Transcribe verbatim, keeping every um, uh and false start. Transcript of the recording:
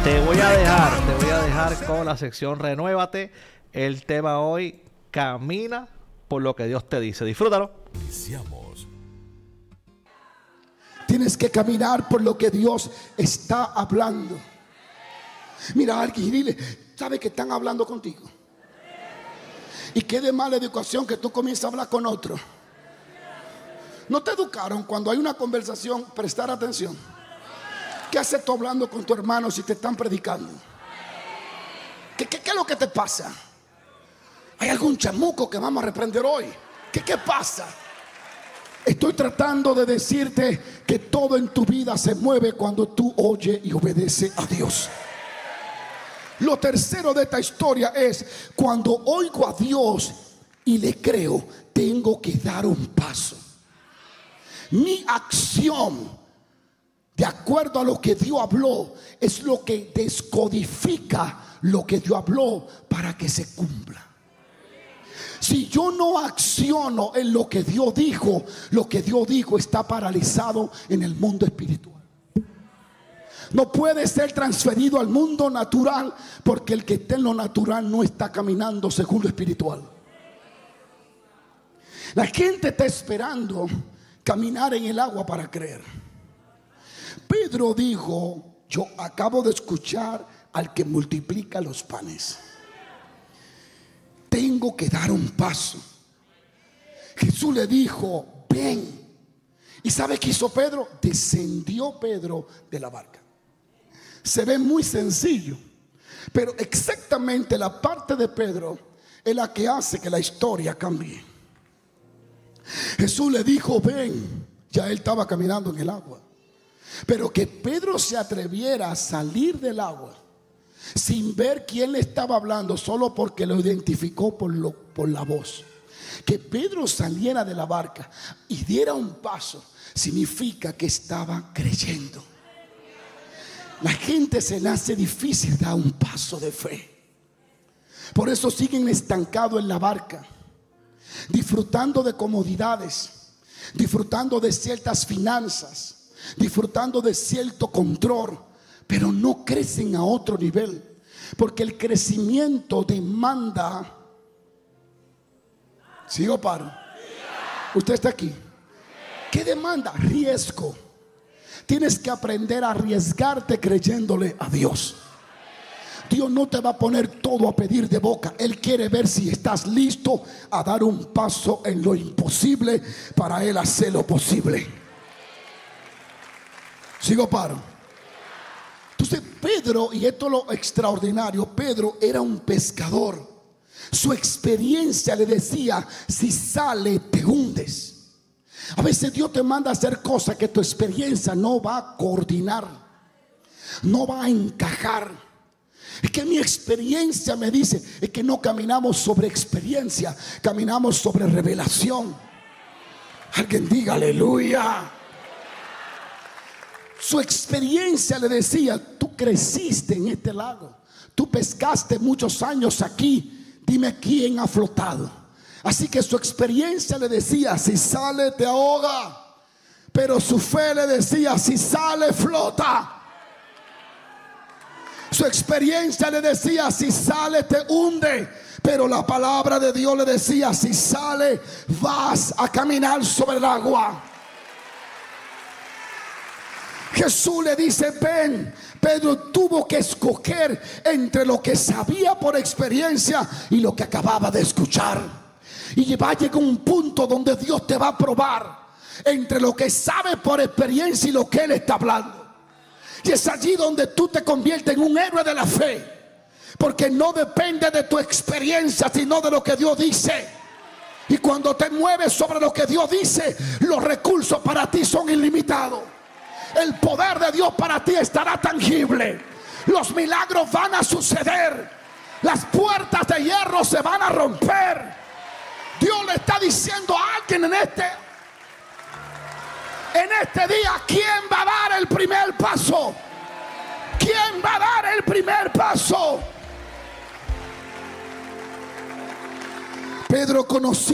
Te voy a dejar, te voy a dejar con la sección Renuévate. El tema hoy, camina por lo que Dios te dice. Disfrútalo. Iniciamos. Tienes que caminar por lo que Dios está hablando. Mira a alguien y dile, ¿sabe que están hablando contigo? Y qué de mala educación que tú comienzas a hablar con otro. ¿No te educaron cuando hay una conversación prestar atención? ¿Qué haces tú hablando con tu hermano si te están predicando? ¿Qué, qué, qué es lo que te pasa? ¿Hay algún chamuco que vamos a reprender hoy? ¿Qué, qué pasa? Estoy tratando de decirte que todo en tu vida se mueve cuando tú oyes y obedeces a Dios. Lo tercero de esta historia es, cuando oigo a Dios y le creo, tengo que dar un paso. Mi acción, de acuerdo a lo que Dios habló, es lo que descodifica lo que Dios habló para que se cumpla. Si yo no acciono en lo que Dios dijo, lo que Dios dijo está paralizado en el mundo espiritual. No puede ser transferido al mundo natural, porque el que está en lo natural no está caminando según lo espiritual. La gente está esperando caminar en el agua para creer. Pedro dijo, yo acabo de escuchar al que multiplica los panes. Tengo que dar un paso. Jesús le dijo, ven. ¿Y sabe qué hizo Pedro? Descendió Pedro de la barca. Se ve muy sencillo, pero exactamente la parte de Pedro es la que hace que la historia cambie. Jesús le dijo, ven. Ya él estaba caminando en el agua, pero que Pedro se atreviera a salir del agua sin ver quién le estaba hablando, solo porque lo identificó por, lo, por la voz. Que Pedro saliera de la barca y diera un paso significa que estaba creyendo. La gente se le hace difícil dar un paso de fe. Por eso siguen estancados en la barca, disfrutando de comodidades, disfrutando de ciertas finanzas, disfrutando de cierto control, pero no crecen a otro nivel, porque el crecimiento demanda. ¿Sigo paro? ¿Usted está aquí? ¿Qué demanda? Riesgo. Tienes que aprender a arriesgarte creyéndole a Dios. Dios no te va a poner todo a pedir de boca. Él quiere ver si estás listo a dar un paso en lo imposible para Él hacer lo posible. ¿Sigo paro? Entonces Pedro, y esto es lo extraordinario, Pedro era un pescador. Su experiencia le decía, si sale te hundes. A veces Dios te manda a hacer cosas que tu experiencia no va a coordinar, no va a encajar. Es que mi experiencia me dice, es que no caminamos sobre experiencia, caminamos sobre revelación. Alguien diga aleluya. Su experiencia le decía, tú creciste en este lago, tú pescaste muchos años aquí, dime quién ha flotado. Así que su experiencia le decía, si sale te ahoga, pero su fe le decía, si sale flota. Su experiencia le decía, si sale te hunde, pero la palabra de Dios le decía, si sale vas a caminar sobre el agua. Jesús le dice, ven. Pedro tuvo que escoger entre lo que sabía por experiencia y lo que acababa de escuchar. Y va a llegar un punto donde Dios te va a probar entre lo que sabe por experiencia y lo que Él está hablando. Y es allí donde tú te conviertes en un héroe de la fe, porque no depende de tu experiencia, sino de lo que Dios dice. Y cuando te mueves sobre lo que Dios dice, los recursos para ti son ilimitados. El poder de Dios para ti estará tangible. Los milagros van a suceder. Las puertas de hierro se van a romper. Dios le está diciendo a alguien en este En este día, ¿quién va a dar el primer paso? ¿Quién va a dar el primer paso? Pedro conocía